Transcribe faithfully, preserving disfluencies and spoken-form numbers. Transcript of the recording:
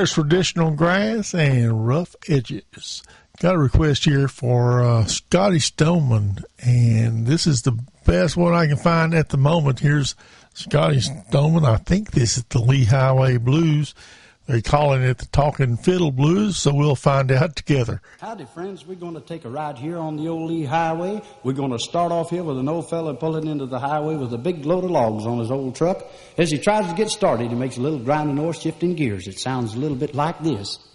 There's Traditional Grass and Rough Edges. Got a request here for uh, Scotty Stoneman, and this is the best one I can find at the moment. Here's Scotty Stoneman. I think this is the Lee Highway Blues. They're calling it the Talking Fiddle Blues, so we'll find out together. Howdy, friends. We're going to take a ride here on the old Lee Highway. We're going to start off here with an old fella pulling into the highway with a big load of logs on his old truck. As he tries to get started, he makes a little grinding or shifting gears. It sounds a little bit like this.